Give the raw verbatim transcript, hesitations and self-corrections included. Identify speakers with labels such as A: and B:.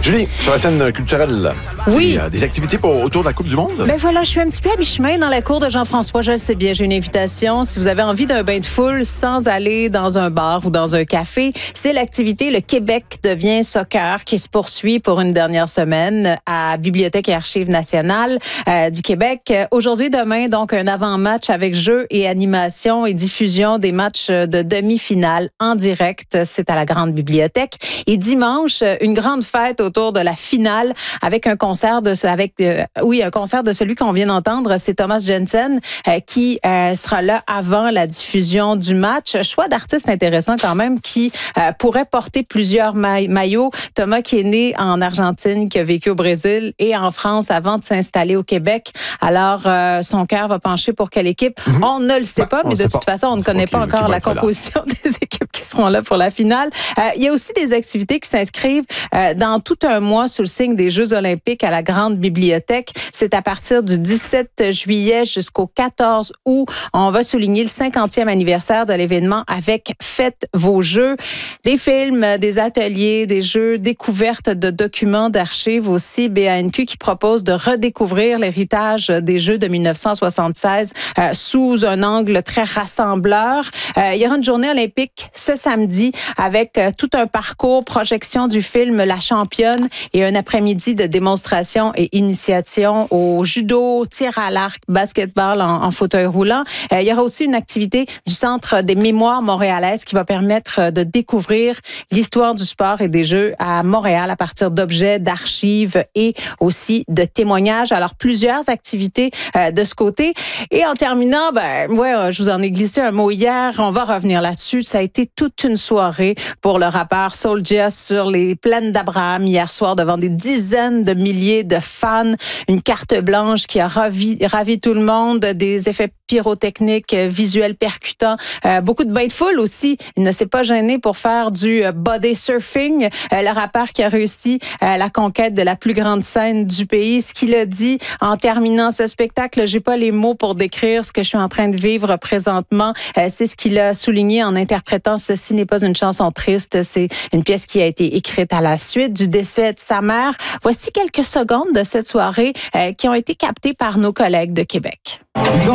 A: Julie, sur la scène culturelle,
B: oui.
A: il y a des activités pour, autour de la Coupe du Monde?
B: Ben voilà, je suis un petit peu à mi-chemin dans la cour de Jean-François, je le sais bien. J'ai une invitation. Si vous avez envie d'un bain de foule sans aller dans un bar ou dans un café, c'est l'activité Le Québec devient soccer qui se poursuit pour une dernière semaine à Bibliothèque et Archives nationales euh, du Québec. Aujourd'hui, demain, donc un avant-match avec jeux et animation et diffusion des matchs de demi-finale en direct. C'est à la Grande Bibliothèque. Et dimanche, une grande fête autour de la finale avec un concert de avec euh, oui un concert de celui qu'on vient d'entendre, c'est Thomas Jensen euh, qui euh, sera là avant la diffusion du match. Choix d'artiste intéressant quand même qui euh, pourrait porter plusieurs ma- maillots. Thomas qui est né en Argentine, qui a vécu au Brésil et en France avant de s'installer au Québec. Alors euh, son cœur va pencher pour quelle équipe? Mm-hmm. On ne le sait ben, pas, mais de toute pas. façon on ne connaît pas, pas encore la composition des équipes qui seront là pour la finale. Euh, il y a aussi des activités qui s'inscrivent euh, dans tout un mois sous le signe des Jeux olympiques à la Grande Bibliothèque. C'est à partir du dix-sept juillet jusqu'au quatorze août. On va souligner le cinquantième anniversaire de l'événement avec Faites vos jeux. Des films, des ateliers, des jeux, découvertes de documents d'archives aussi. B A N Q qui propose de redécouvrir l'héritage des Jeux de dix-neuf cent soixante-seize euh, sous un angle très rassembleur. Euh, il y aura une journée olympique ce samedi avec euh, tout un parcours, projection du film La Championne et un après-midi de démonstration et initiation au judo, tir à l'arc, basketball en, en fauteuil roulant. Euh, il y aura aussi une activité du Centre des mémoires montréalaises qui va permettre de découvrir l'histoire du sport et des jeux à Montréal à partir d'objets, d'archives et aussi de témoignages. Alors, plusieurs activités euh, de ce côté. Et en terminant, ben, ouais, je vous en ai glissé un mot hier. On va revenir là-dessus. Ça a été toute une soirée pour le rappeur Soulja sur les plaines d'Abraham hier soir devant des dizaines de milliers de fans. Une carte blanche qui a ravi, ravi tout le monde, des effets pyrotechniques, visuels percutants, euh, beaucoup de bains de foule aussi. Il ne s'est pas gêné pour faire du body surfing. Euh, le rappeur qui a réussi euh, la conquête de la plus grande scène du pays. Ce qu'il a dit en terminant ce spectacle, j'ai pas les mots pour décrire ce que je suis en train de vivre présentement. Euh, c'est ce qu'il a souligné en interprétant Ceci n'est pas une chanson triste. C'est une pièce qui a été écrite à la suite du décès de sa mère. Voici quelques secondes de cette soirée euh, qui ont été captées par nos collègues de Québec.